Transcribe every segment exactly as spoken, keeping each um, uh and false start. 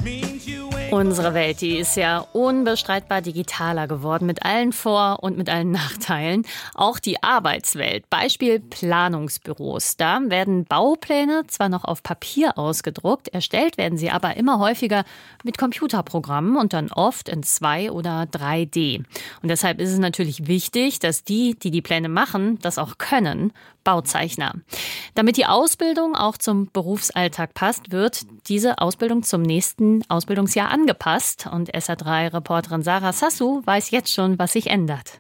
Unsere Welt, die ist ja unbestreitbar digitaler geworden, mit allen Vor- und mit allen Nachteilen. Auch die Arbeitswelt, Beispiel Planungsbüros. Da werden Baupläne zwar noch auf Papier ausgedruckt, erstellt werden sie aber immer häufiger mit Computerprogrammen und dann oft in zwei oder drei D. Und deshalb ist es natürlich wichtig, dass die, die die Pläne machen, das auch können, Bauzeichner. Damit die Ausbildung auch zum Berufsalltag passt, wird diese Ausbildung zum nächsten Ausbildungsjahr angepasst. Und S R drei Reporterin Sarah Sassu weiß jetzt schon, was sich ändert.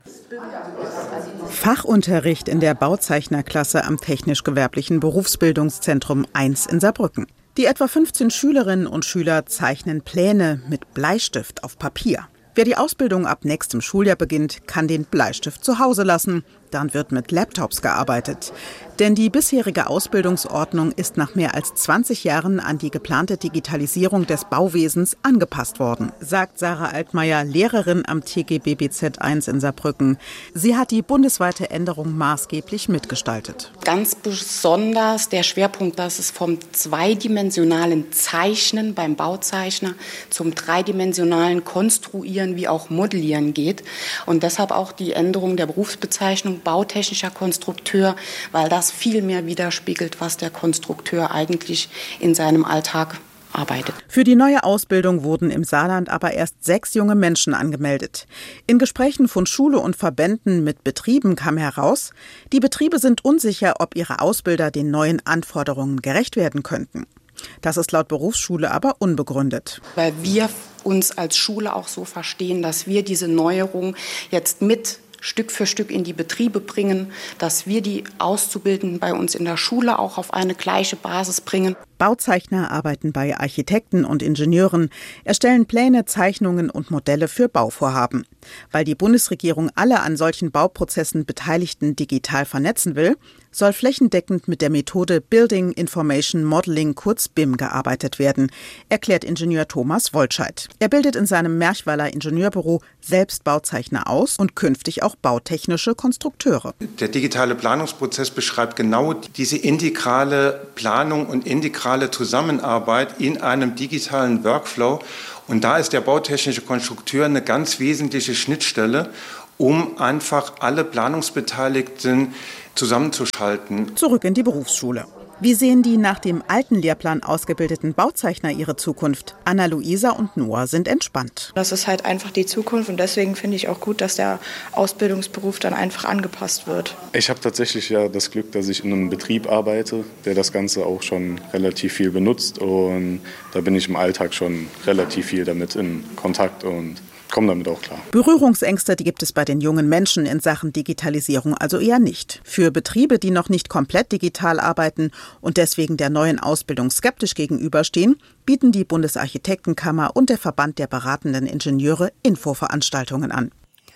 Fachunterricht in der Bauzeichnerklasse am Technisch-Gewerblichen Berufsbildungszentrum eins in Saarbrücken. Die etwa fünfzehn Schülerinnen und Schüler zeichnen Pläne mit Bleistift auf Papier. Wer die Ausbildung ab nächstem Schuljahr beginnt, kann den Bleistift zu Hause lassen. Dann wird mit Laptops gearbeitet. Denn die bisherige Ausbildungsordnung ist nach mehr als zwanzig Jahren an die geplante Digitalisierung des Bauwesens angepasst worden, sagt Sarah Altmaier, Lehrerin am T G B B Z eins in Saarbrücken. Sie hat die bundesweite Änderung maßgeblich mitgestaltet. Ganz besonders der Schwerpunkt, dass es vom zweidimensionalen Zeichnen beim Bauzeichner zum dreidimensionalen Konstruieren wie auch Modellieren geht. Und deshalb auch die Änderung der Berufsbezeichnung bautechnischer Konstrukteur, weil das viel mehr widerspiegelt, was der Konstrukteur eigentlich in seinem Alltag arbeitet. Für die neue Ausbildung wurden im Saarland aber erst sechs junge Menschen angemeldet. In Gesprächen von Schule und Verbänden mit Betrieben kam heraus, die Betriebe sind unsicher, ob ihre Ausbilder den neuen Anforderungen gerecht werden könnten. Das ist laut Berufsschule aber unbegründet. Weil wir uns als Schule auch so verstehen, dass wir diese Neuerung jetzt mit Stück für Stück in die Betriebe bringen, dass wir die Auszubildenden bei uns in der Schule auch auf eine gleiche Basis bringen. Bauzeichner arbeiten bei Architekten und Ingenieuren, erstellen Pläne, Zeichnungen und Modelle für Bauvorhaben. Weil die Bundesregierung alle an solchen Bauprozessen Beteiligten digital vernetzen will, soll flächendeckend mit der Methode Building Information Modeling, kurz B I M, gearbeitet werden, erklärt Ingenieur Thomas Woltscheid. Er bildet in seinem Merchweiler Ingenieurbüro selbst Bauzeichner aus und künftig auch bautechnische Konstrukteure. Der digitale Planungsprozess beschreibt genau diese integrale Planung und integrale Zusammenarbeit in einem digitalen Workflow. Und da ist der bautechnische Konstrukteur eine ganz wesentliche Schnittstelle, um einfach alle Planungsbeteiligten zusammenzuschalten. Zurück in die Berufsschule. Wie sehen die nach dem alten Lehrplan ausgebildeten Bauzeichner ihre Zukunft? Anna-Luisa und Noah sind entspannt. Das ist halt einfach die Zukunft und deswegen finde ich auch gut, dass der Ausbildungsberuf dann einfach angepasst wird. Ich habe tatsächlich ja das Glück, dass ich in einem Betrieb arbeite, der das Ganze auch schon relativ viel benutzt und da bin ich im Alltag schon relativ viel damit in Kontakt und komme damit auch klar. Berührungsängste, die gibt es bei den jungen Menschen in Sachen Digitalisierung also eher nicht. Für Betriebe, die noch nicht komplett digital arbeiten und deswegen der neuen Ausbildung skeptisch gegenüberstehen, bieten die Bundesarchitektenkammer und der Verband der beratenden Ingenieure Infoveranstaltungen an.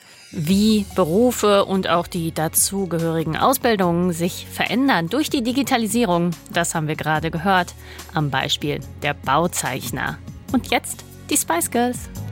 Wie Berufe und auch die dazugehörigen Ausbildungen sich verändern durch die Digitalisierung, das haben wir gerade gehört, am Beispiel der Bauzeichner. Und jetzt die Spice Girls.